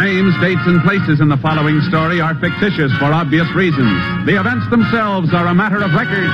Names, dates, and places in the following story are fictitious for obvious reasons. The events themselves are a matter of record.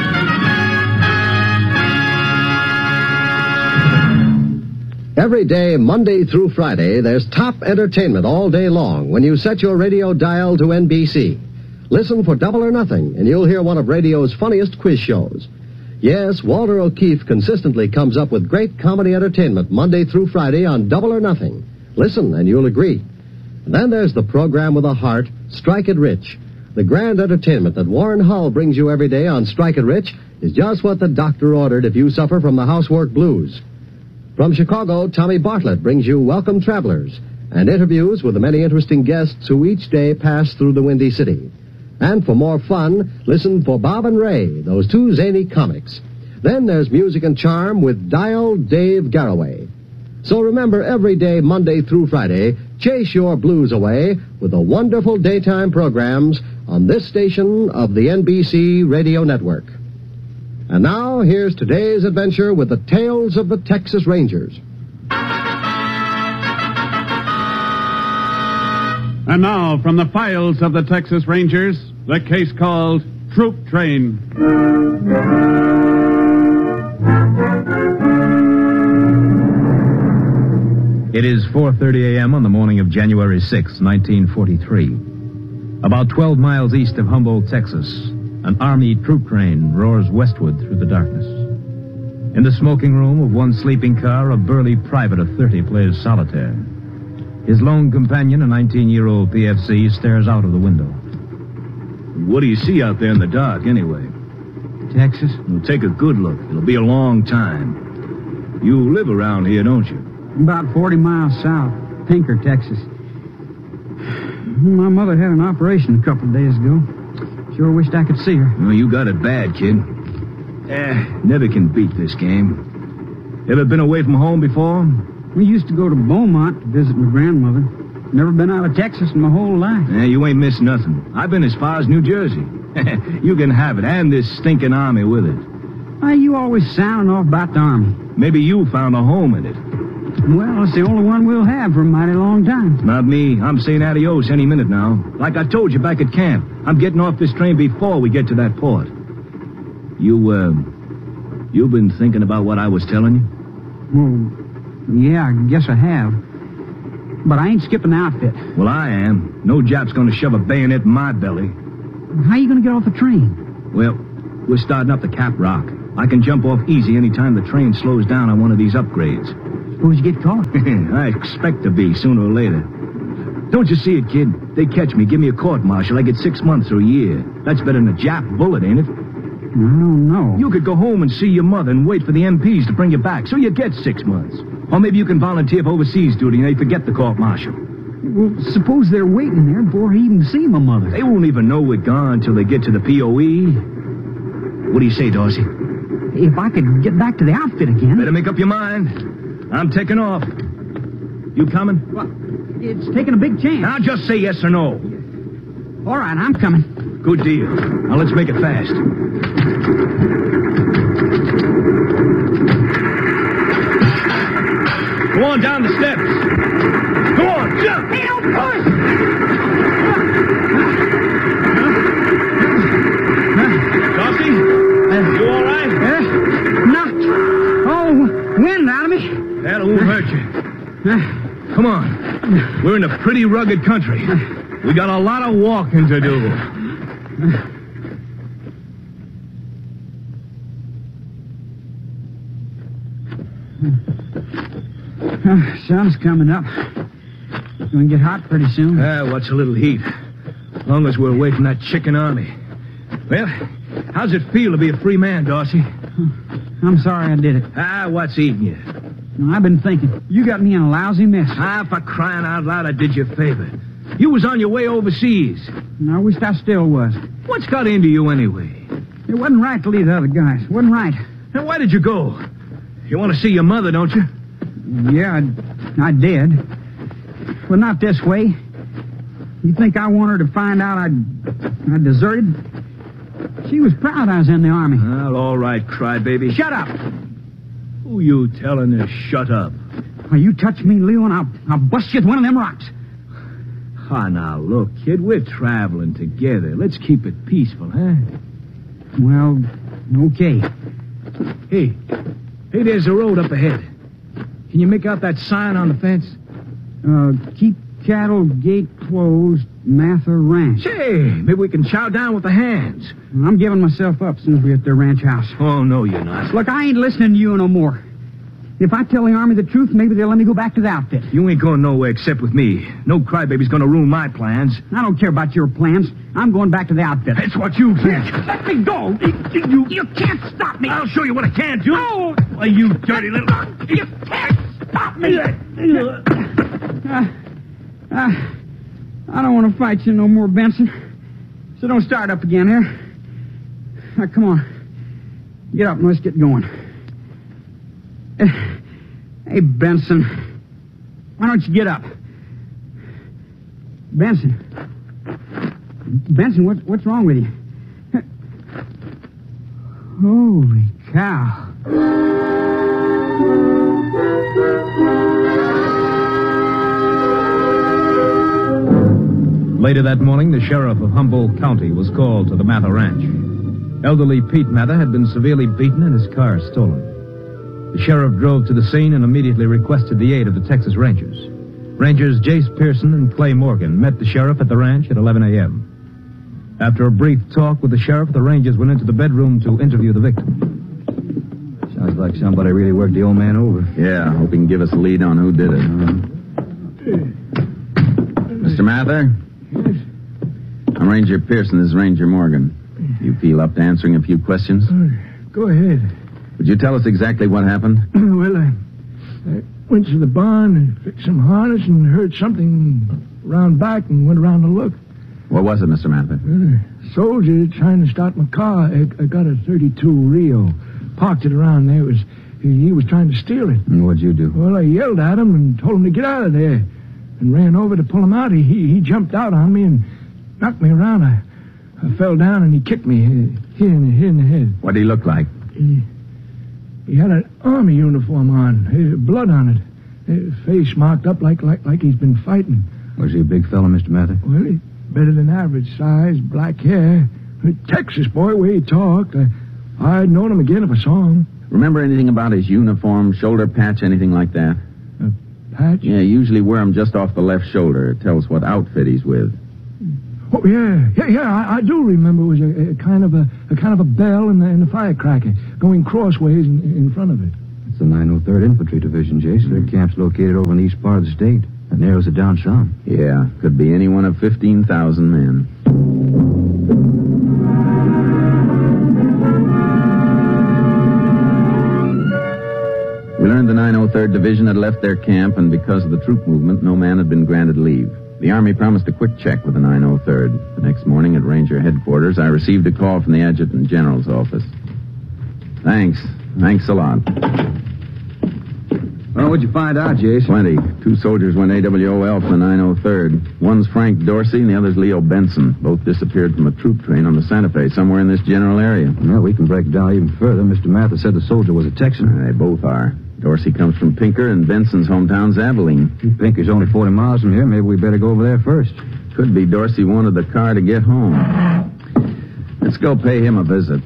Every day, Monday through Friday, there's top entertainment all day long when you set your radio dial to NBC. Listen for Double or Nothing, and you'll hear one of radio's funniest quiz shows. Yes, Walter O'Keefe consistently comes up with great comedy entertainment Monday through Friday on Double or Nothing. Listen, and you'll agree. And then there's the program with a heart, Strike It Rich. The grand entertainment that Warren Hull brings you every day on Strike It Rich is just what the doctor ordered if you suffer from the housework blues. From Chicago, Tommy Bartlett brings you Welcome Travelers and interviews with the many interesting guests who each day pass through the Windy City. And for more fun, listen for Bob and Ray, those two zany comics. Then there's Music and Charm with Dial Dave Garraway. So remember, every day, Monday through Friday, chase your blues away with the wonderful daytime programs on this station of the NBC Radio Network. And now, here's today's adventure with the Tales of the Texas Rangers. And now, from the files of the Texas Rangers, the case called Troop Train. It is 4:30 a.m. on the morning of January 6, 1943. About 12 miles east of Humboldt, Texas, an Army troop train roars westward through the darkness. In the smoking room of one sleeping car, a burly private of 30 plays solitaire. His lone companion, a 19-year-old PFC, stares out of the window. What do you see out there in the dark, anyway? Texas? Well, take a good look. It'll be a long time. You live around here, don't you? About 40 miles south. Tinker, Texas. My mother had an operation a couple of days ago. Sure wished I could see her. Well, you got it bad, kid. Never can beat this game. Ever been away from home before? We used to go to Beaumont to visit my grandmother. Never been out of Texas in my whole life. You ain't missed nothing. I've been as far as New Jersey. You can have it, and this stinking Army with it. Why, you always sounding off about the Army. Maybe you found a home in it. Well, it's the only one we'll have for a mighty long time. Not me. I'm saying adios any minute now. Like I told you back at camp, I'm getting off this train before we get to that port. You've been thinking about what I was telling you? Well, yeah, I guess I have. But I ain't skipping the outfit. Well, I am. No Jap's going to shove a bayonet in my belly. How you going to get off the train? Well, we're starting up the Cap Rock. I can jump off easy any time the train slows down on one of these upgrades. Suppose you get caught? I expect to be, sooner or later. Don't you see it, kid? They catch me, give me a court-martial, I get 6 months or a year. That's better than a Jap bullet, ain't it? I don't know. You could go home and see your mother and wait for the MPs to bring you back, so you get 6 months. Or maybe you can volunteer for overseas duty and they forget the court-martial. Well, suppose they're waiting there before I even see my mother. They won't even know we're gone till they get to the POE. What do you say, Dorsey? If I could get back to the outfit again... Better make up your mind. I'm taking off. You coming? Well, it's taking a big chance. Now just say yes or no. All right, I'm coming. Good deal. Now let's make it fast. Go on down the steps. Go on, jump. Hey, don't push! Dorsey, you all right? Knocked. Oh, wind out of me. That won't hurt you. Come on. We're in a pretty rugged country. We got a lot of walking to do. Sun's coming up. It's going to get hot pretty soon. What's a little heat? As long as we're away from that chicken army. Well, how's it feel to be a free man, Dorsey? I'm sorry I did it. What's eating you? I've been thinking. You got me in a lousy mess. For crying out loud, I did you a favor. You was on your way overseas. I wished I still was. What's got into you anyway? It wasn't right to leave the other guys. It wasn't right. Now, why did you go? You want to see your mother, don't you? Yeah, I did. But not this way. You think I want her to find out I deserted? She was proud I was in the Army. Well, all right, crybaby. Shut up! Who you telling to shut up? Well, you touch me, Leo, and I'll bust you with one of them rocks. Ah, now, look, kid, we're traveling together. Let's keep it peaceful, huh? Well, okay. Hey, there's a road up ahead. Can you make out that sign on the fence? Keep cattle gate closed, Mather Ranch. Say, maybe we can chow down with the hands. I'm giving myself up as soon as we're at their ranch house. Oh, no, you're not. Look, I ain't listening to you no more. If I tell the Army the truth, maybe they'll let me go back to the outfit. You ain't going nowhere except with me. No crybaby's gonna ruin my plans. I don't care about your plans. I'm going back to the outfit. That's what you think. Let me go. You can't stop me. I'll show you what I can do. Oh! Why, you dirty little... You can't stop me. I don't want to fight you no more, Benson. So don't start up again here. Now, come on. Get up and let's get going. Hey, Benson. Why don't you get up? Benson. Benson, what's wrong with you? Holy cow. Later that morning, the sheriff of Humboldt County was called to the Mather Ranch. Elderly Pete Mather had been severely beaten and his car stolen. The sheriff drove to the scene and immediately requested the aid of the Texas Rangers. Rangers Jace Pearson and Clay Morgan met the sheriff at the ranch at 11 a.m. After a brief talk with the sheriff, the Rangers went into the bedroom to interview the victim. Sounds like somebody really worked the old man over. Yeah, hope he can give us a lead on who did it. Mr. Mather? Yes? I'm Ranger Pearson. This is Ranger Morgan. You feel up to answering a few questions? Go ahead. Would you tell us exactly what happened? Well, I went to the barn and fixed some harness and heard something round back and went around to look. What was it, Mr. Mather? A soldier trying to start my car. I got a 32 Rio. Parked it around there. He was trying to steal it. And what'd you do? Well, I yelled at him and told him to get out of there and ran over to pull him out. He jumped out on me and knocked me around. I fell down and he kicked me here in the head. What did he look like? He had an army uniform on, blood on it. Face marked up like he's been fighting. Was he a big fella, Mr. Mather? Well, he's better than average size, black hair. A Texas boy, way he talked. I'd known him again if I saw him. Remember anything about his uniform, shoulder patch, anything like that? A patch? Yeah, usually wear him just off the left shoulder. It tells what outfit he's with. Oh, yeah. I do remember it was a kind of a bell and the firecracker going crossways in front of it. It's the 903rd Infantry Division, Jace. Their camp's located over in the east part of the state. That narrows it down some. Yeah, could be any one of 15,000 men. We learned the 903rd Division had left their camp, and because of the troop movement, no man had been granted leave. The Army promised a quick check with the 903rd. The next morning at Ranger headquarters, I received a call from the Adjutant General's office. Thanks a lot. Well, what'd you find out, Jace? Plenty. 2 soldiers went AWOL from the 903rd. One's Frank Dorsey and the other's Leo Benson. Both disappeared from a troop train on the Santa Fe, somewhere in this general area. Well, we can break it down even further. Mr. Mather said the soldier was a Texan. They both are. Dorsey comes from Pinker, and Benson's hometown's Abilene. Pinker's only 40 miles from here. Maybe we better go over there first. Could be Dorsey wanted the car to get home. Let's go pay him a visit.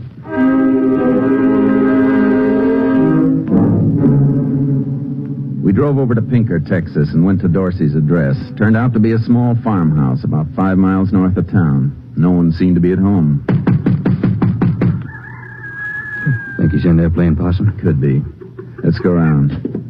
We drove over to Pinker, Texas, and went to Dorsey's address. Turned out to be a small farmhouse about 5 miles north of town. No one seemed to be at home. Think he's in there playing possum? Could be. Let's go around.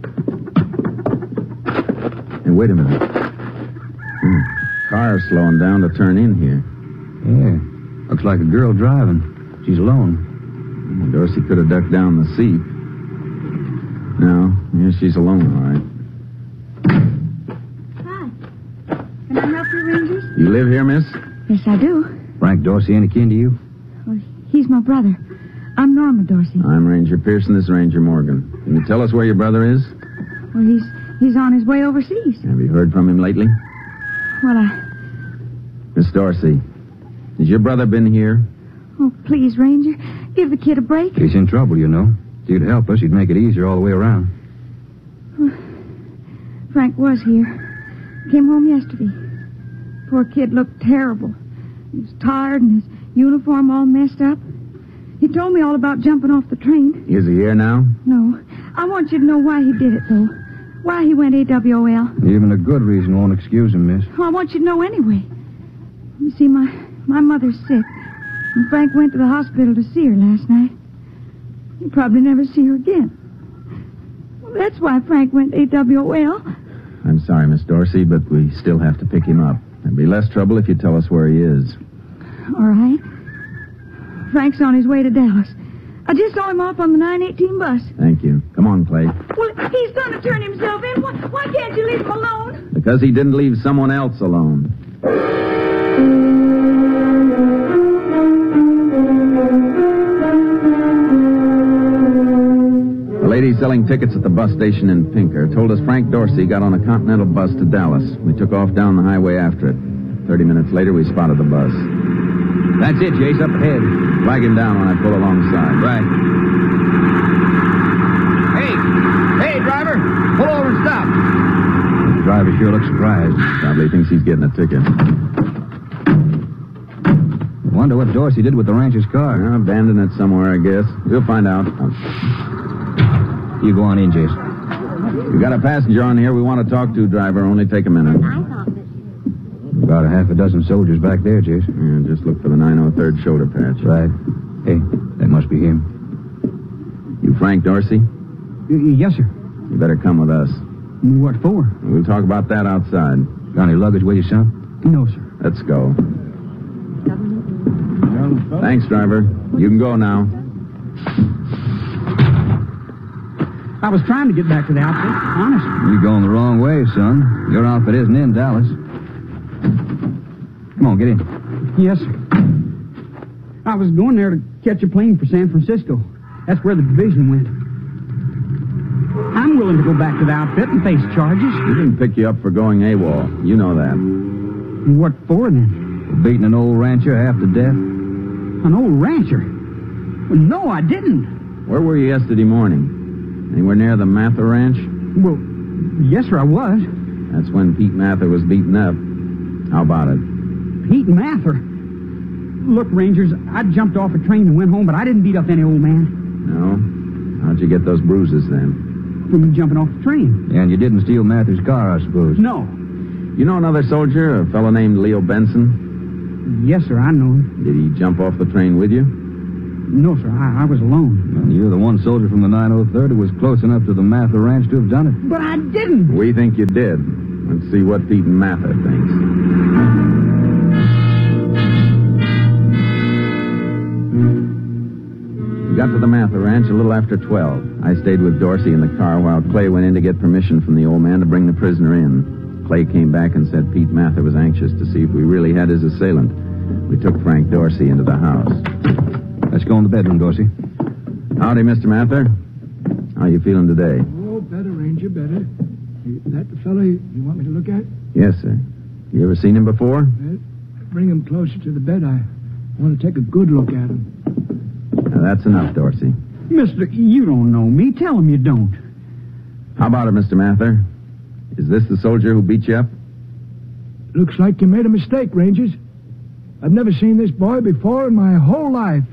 Hey, wait a minute. Car's slowing down to turn in here. Yeah. Looks like a girl driving. She's alone. Dorsey could have ducked down the seat. No, yeah, she's alone, all right. Hi. Can I help you, Rangers? You live here, miss? Yes, I do. Frank Dorsey any kin to you? Well, he's my brother. I'm Norma Dorsey. I'm Ranger Pearson. This is Ranger Morgan. Can you tell us where your brother is? Well, he's on his way overseas. Have you heard from him lately? Well, Miss Dorsey, has your brother been here? Oh, please, Ranger, give the kid a break. He's in trouble, you know. If you'd help us, you'd make it easier all the way around. Frank was here. Came home yesterday. poor kid looked terrible. He was tired and his uniform all messed up. He told me all about jumping off the train. Is he here now? No. I want you to know why he did it, though. Why he went AWOL. Even a good reason won't excuse him, miss. Well, I want you to know anyway. You see, my mother's sick. And Frank went to the hospital to see her last night. He'll probably never see her again. Well, that's why Frank went AWOL. I'm sorry, Miss Dorsey, but we still have to pick him up. There'd be less trouble if you tell us where he is. All right. Frank's on his way to Dallas. I just saw him off on the 918 bus. Thank you. Come on, Clay. Well, he's going to turn himself in. Why can't you leave him alone? Because he didn't leave someone else alone. The lady selling tickets at the bus station in Pinker told us Frank Dorsey got on a Continental bus to Dallas. We took off down the highway after it. 30 minutes later, we spotted the bus. That's it, Jace, up ahead. Flag him down when I pull alongside. Right. Hey, driver, pull over and stop. The driver sure looks surprised. Probably thinks he's getting a ticket. Wonder what Dorsey did with the rancher's car. Abandoned it somewhere, I guess. We'll find out. You go on in, Jace. We got a passenger on here we want to talk to, driver. Only take a minute. About a half a dozen soldiers back there, Jace. Yeah, just look for the 903rd shoulder patch. Right. Hey, that must be him. You Frank Dorsey? Yes, sir. You better come with us. What for? We'll talk about that outside. Got any luggage with you, son? No, sir. Let's go. Thanks, driver. You can go now. I was trying to get back to the outfit, honest. You're going the wrong way, son. Your outfit isn't in Dallas. Come on, get in. Yes, sir. I was going there to catch a plane for San Francisco. That's where the division went. I'm willing to go back to the outfit and face charges. We didn't pick you up for going AWOL. You know that. What for, then? For beating an old rancher half to death. An old rancher? Well, no, I didn't. Where were you yesterday morning? Anywhere near the Mather Ranch? Well, yes, sir, I was. That's when Pete Mather was beaten up. How about it? Pete Mather? Look, Rangers, I jumped off a train and went home, but I didn't beat up any old man. No? How'd you get those bruises then? From jumping off the train. And you didn't steal Mather's car, I suppose. No. You know another soldier, a fellow named Leo Benson? Yes, sir, I know him. Did he jump off the train with you? No, sir, I was alone. Well, you're the one soldier from the 903rd who was close enough to the Mather Ranch to have done it. But I didn't. We think you did. Let's see what Pete Mather thinks. We got to the Mather Ranch a little after 12. I stayed with Dorsey in the car while Clay went in to get permission from the old man to bring the prisoner in. Clay came back and said Pete Mather was anxious to see if we really had his assailant. We took Frank Dorsey into the house. Let's go in the bedroom, Dorsey. Howdy, Mr. Mather. How you feeling today? Oh, better, Ranger, better. That the fellow you want me to look at? Yes, sir. You ever seen him before? Well, bring him closer to the bed. I want to take a good look at him. Now, that's enough, Dorsey. Mister, you don't know me. Tell him you don't. How about it, Mr. Mather? Is this the soldier who beat you up? Looks like you made a mistake, Rangers. I've never seen this boy before in my whole life.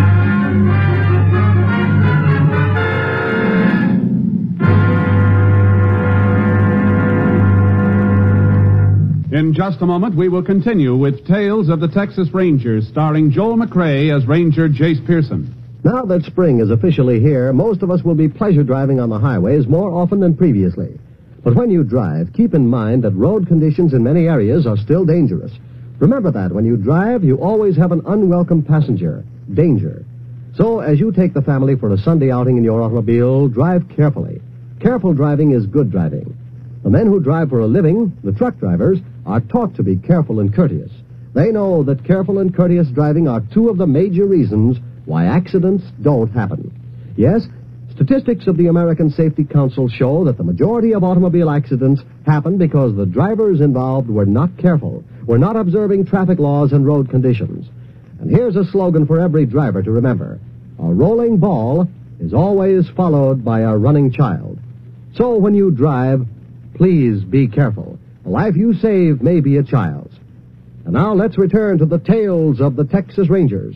In just a moment, we will continue with Tales of the Texas Rangers, starring Joel McRae as Ranger Jace Pearson. Now that spring is officially here, most of us will be pleasure driving on the highways more often than previously. But when you drive, keep in mind that road conditions in many areas are still dangerous. Remember that when you drive, you always have an unwelcome passenger, danger. So as you take the family for a Sunday outing in your automobile, drive carefully. Careful driving is good driving. The men who drive for a living, the truck drivers, are taught to be careful and courteous. They know that careful and courteous driving are two of the major reasons why accidents don't happen. Yes, statistics of the American Safety Council show that the majority of automobile accidents happen because the drivers involved were not careful, were not observing traffic laws and road conditions. And here's a slogan for every driver to remember. A rolling ball is always followed by a running child. So when you drive, please be careful. The life you save may be a child's. And now let's return to the tales of the Texas Rangers.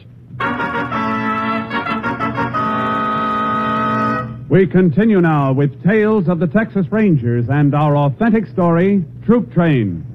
We continue now with Tales of the Texas Rangers and our authentic story, Troop Train.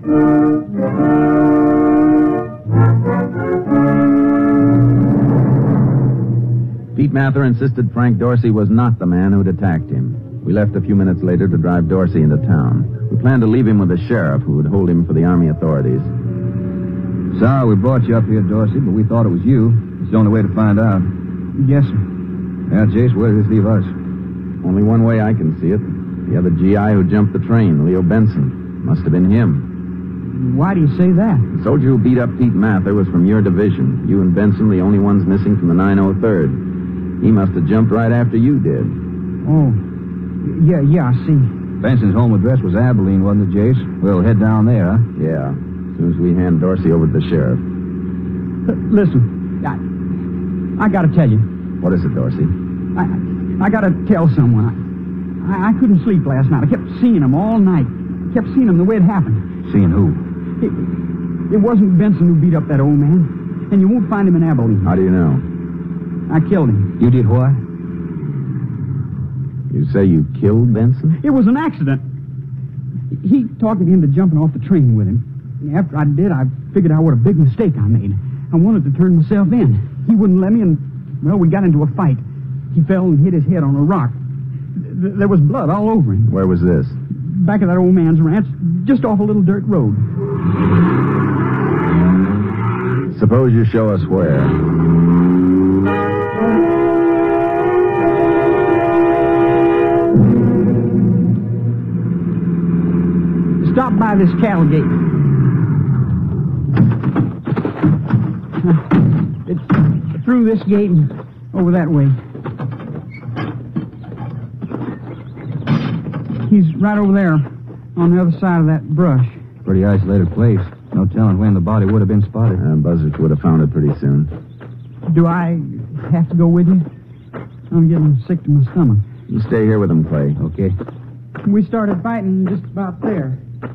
Pete Mather insisted Frank Dorsey was not the man who'd attacked him. We left a few minutes later to drive Dorsey into town. We planned to leave him with the sheriff, who would hold him for the Army authorities. Sorry we brought you up here, Dorsey, but we thought it was you. It's the only way to find out. Yes, sir. Yeah, Jace, where does this leave us? Only one way I can see it. The other GI who jumped the train, Leo Benson. Must have been him. Why do you say that? The soldier who beat up Pete Mather was from your division. You and Benson, the only ones missing from the 903rd. He must have jumped right after you did. Oh, yeah, I see. Benson's home address was Abilene, wasn't it, Jace? We'll head down there, huh? Yeah, as soon as we hand Dorsey over to the sheriff. Listen, I gotta tell you. What is it, Dorsey? I gotta tell someone. I couldn't sleep last night. I kept seeing him all night. I kept seeing him the way it happened. Seeing who? It wasn't Benson who beat up that old man. And you won't find him in Abilene. How do you know? I killed him. You did what? You say you killed Benson? It was an accident. He talked me into jumping off the train with him. And after I did, I figured out what a big mistake I made. I wanted to turn myself in. He wouldn't let me, and, well, we got into a fight. He fell and hit his head on a rock. There was blood all over him. Where was this? Back of that old man's ranch, just off a little dirt road. Suppose you show us where. Stop by this cattle gate. It's through this gate and over that way. He's right over there on the other side of that brush. Pretty isolated place. No telling when the body would have been spotted. Buzzards would have found it pretty soon. Do I have to go with you? I'm getting sick to my stomach. You stay here with him, Clay. Okay. We started fighting just about there.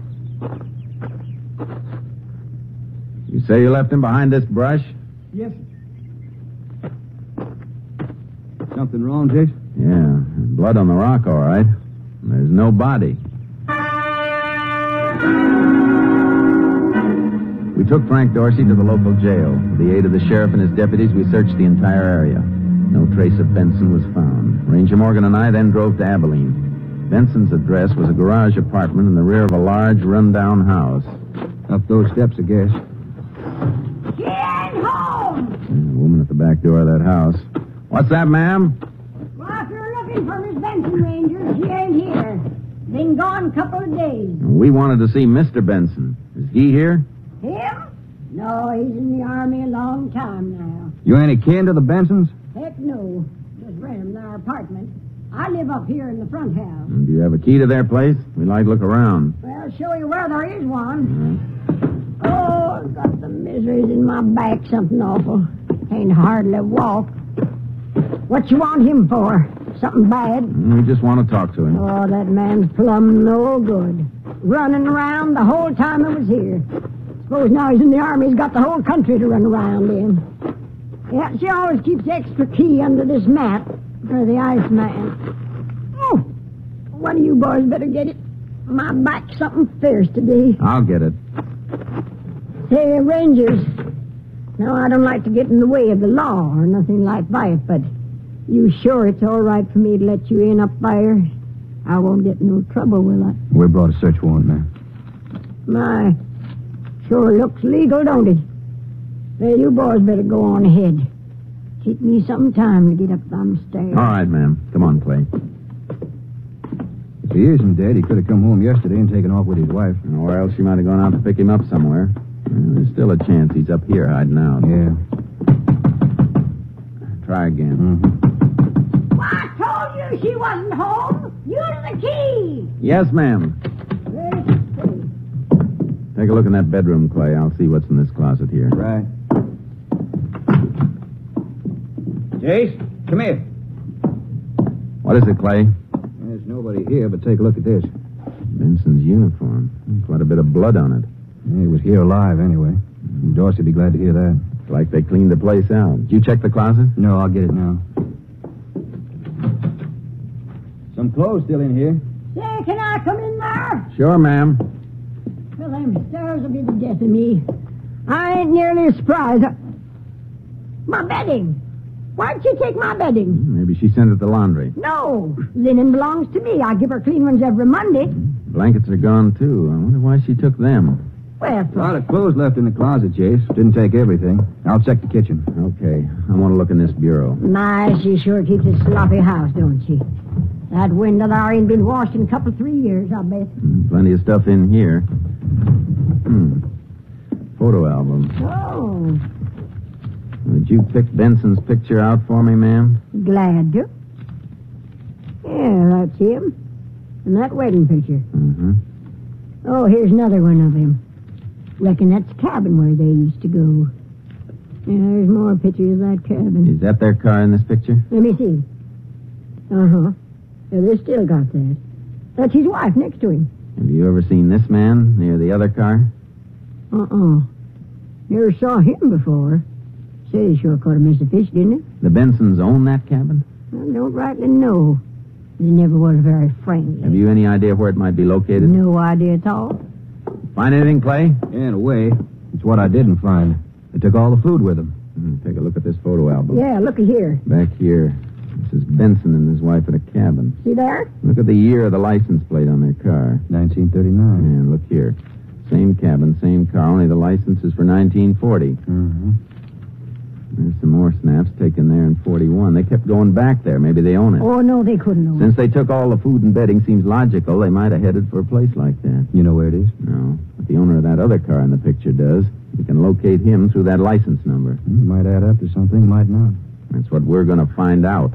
You say you left him behind this brush? Yes, sir. Something wrong, Jace? Yeah. Blood on the rock, all right. There's no body. We took Frank Dorsey to the local jail. With the aid of the sheriff and his deputies, we searched the entire area. No trace of Benson was found. Ranger Morgan and I then drove to Abilene. Benson's address was a garage apartment in the rear of a large, run-down house. Up those steps, I guess. She ain't home! A woman at the back door of that house. What's that, ma'am? Well, if you're looking for Miss Benson, Ranger, she ain't here. Been gone a couple of days. We wanted to see Mr. Benson. Is he here? Him? No, he's in the Army a long time now. You any kin to the Bensons? Heck no. Just rent him their apartment. I live up here in the front house. Do you have a key to their place? We'd like to look around. Well, I'll show you where there is one. Oh, I've got the miseries in my back, something awful. Can't hardly walk. What you want him for? Something bad? We just want to talk to him. Oh, that man's plumb no good. Running around the whole time I was here. Suppose now he's in the Army, he's got the whole country to run around in. Yeah, she always keeps the extra key under this mat for the Iceman. Oh, one of you boys better get it. My back's something fierce today. I'll get it. Say, Rangers, now I don't like to get in the way of the law or nothing like that, but you sure it's all right for me to let you in up there? I won't get in no trouble, will I? We brought a search warrant, ma'am. My, sure looks legal, don't it? Well, you boys better go on ahead. Keep me some time to get up them stairs. All right, ma'am. Come on, Clay. If he isn't dead, he could have come home yesterday and taken off with his wife. Or else she might have gone out to pick him up somewhere. There's still a chance he's up here hiding out. Yeah. Try again. Mm-hmm. Well, I told you she wasn't home. Use the key. Yes, ma'am. Take a look in that bedroom, Clay. I'll see what's in this closet here. Right. Jace, come here. What is it, Clay? There's nobody here, but take a look at this. Benson's uniform. Quite a bit of blood on it. He was here alive, anyway. Dorsey will be glad to hear that. It's like they cleaned the place out. Did you check the closet? No, I'll get it now. Some clothes still in here. Say, can I come in there? Sure, ma'am. Well, them stairs will be the death of me. I ain't nearly as surprised. My bedding. Why'd she take my bedding? Maybe she sent it to laundry. No. Linen belongs to me. I give her clean ones every Monday. Blankets are gone, too. I wonder why she took them. Well, A lot of clothes left in the closet, Chase. Didn't take everything. I'll check the kitchen. Okay. I want to look in this bureau. my, she sure keeps a sloppy house, don't she? That window there ain't been washed in a couple, 3 years, I bet. Plenty of stuff in here. Photo album. Oh, Would you pick Benson's picture out for me, ma'am? glad to. Yeah, that's him. And that wedding picture. Mm-hmm. Oh, here's another one of him. Reckon that's the cabin where they used to go. Yeah, there's more pictures of that cabin. Is that their car in this picture? Let me see. Uh-huh. Yeah, they still got that. That's his wife next to him. Have you ever seen this man near the other car? Uh-uh. Never saw him before. Say, he sure caught a mess of fish, didn't he? The Bensons own that cabin? I don't rightly know. He never was very friendly. Have you any idea where it might be located? No idea at all. Find anything, Clay? Yeah, in a way. It's what I didn't find. They took all the food with them. Take a look at this photo album. Yeah, looky here. Back here. This is Benson and his wife at a cabin. See there? Look at the year of the license plate on their car. 1939. And look here. Same cabin, same car, only the license is for 1940. Mm-hmm. There's some more snaps taken there in 41. They kept going back there. Maybe they own it. Oh, no, they couldn't own Since they took all the food and bedding, seems logical they might have headed for a place like that. You know where it is? No, but the owner of that other car in the picture does. We can locate him through that license number. Might add up to something, might not. That's what we're going to find out.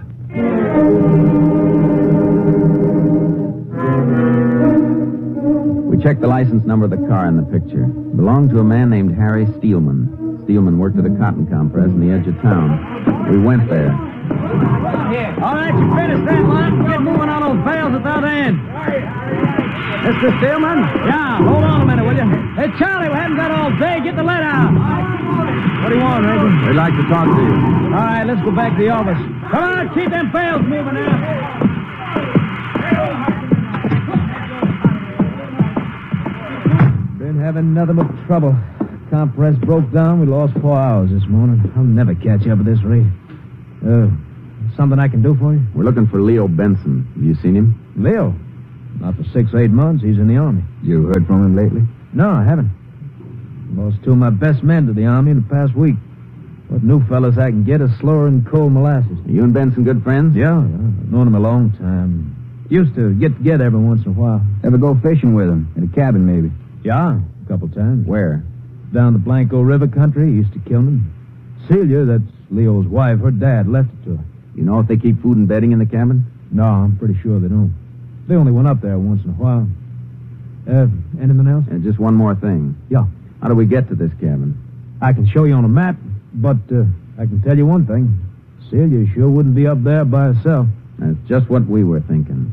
We checked the license number of the car in the picture. It belonged to a man named Harry Steelman. Steelman worked at a cotton compress in the edge of town. We went there. All right, you finish that line. Get moving on those bales at that end. Mr. Steelman? Yeah, hold on a minute, will you? Hey, Charlie, we haven't got all day. Get the lead out. What do you want, Ranger? We'd like to talk to you. All right, let's go back to the office. Come on, keep them bales moving now. Been having nothing but trouble. Compress broke down. We lost 4 hours this morning. I'll never catch up at this rate. Something I can do for you? We're looking for Leo Benson. Have you seen him? Leo? Not for 6-8 months. He's in the Army. You heard from him lately? No, I haven't. Lost 2 of my best men to the Army in the past week. What new fellas I can get is slower than cold molasses. Are you and Benson good friends? Yeah, I've known him a long time. Used to get together every once in a while. Ever go fishing with him? In a cabin, maybe? Yeah, a couple times. Where? Down the Blanco River country. He used to kill them. Celia, that's Leo's wife, her dad left it to her. You know if they keep food and bedding in the cabin? No, I'm pretty sure they don't. They only went up there once in a while. Anything else? Just one more thing. Yeah. How do we get to this cabin? I can show you on a map, but I can tell you one thing. Celia sure wouldn't be up there by herself. That's just what we were thinking.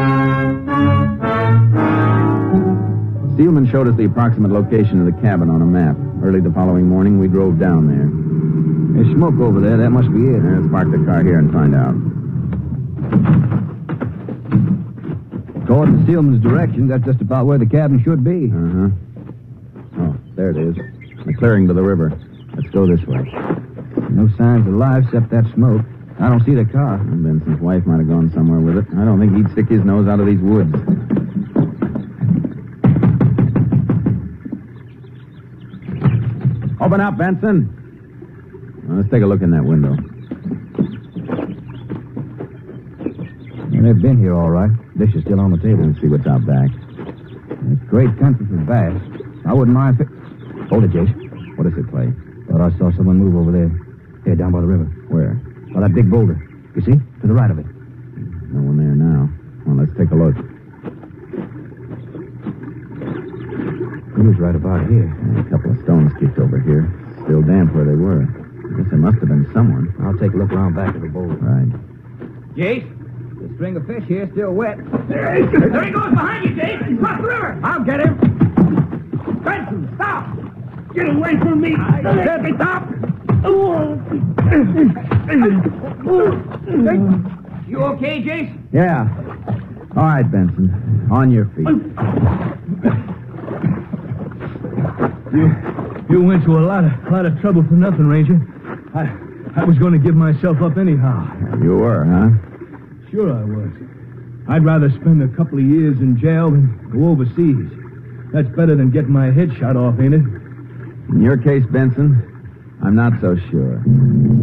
Steelman showed us the approximate location of the cabin on a map. Early the following morning, we drove down there. There's smoke over there. That must be it. Let's park the car here and find out. According to Steelman's directions, that's just about where the cabin should be. Uh-huh. Oh, there it is. The clearing to the river. Let's go this way. No signs of life except that smoke. I don't see the car. Well, Benson's wife might have gone somewhere with it. I don't think he'd stick his nose out of these woods. Open up, Benson. Well, let's take a look in that window. Yeah, they've been here all right. Dish is still on the table. Let's see what's out back. It's great country for bass. I wouldn't mind if it... Hold it, Jace. What is it, Clay? Thought I saw someone move over there. Here, down by the river. Where? By that big boulder. You see? To the right of it. No one there now. Well, let's take a look. He was right about here. A couple of stones kicked over here. Still damp where they were. I guess there must have been someone. I'll take a look around back of the boulder. Right. Jace, the string of fish here is still wet. There he goes behind you, Jake. He's across the river. I'll get him. Benson, stop. Get away from me! Stop! You okay, Jace? Yeah. All right, Benson. On your feet. You went to a lot of trouble for nothing, Ranger. I was going to give myself up anyhow. You were, huh? Sure I was. I'd rather spend a couple of years in jail than go overseas. That's better than getting my head shot off, ain't it? In your case, Benson, I'm not so sure.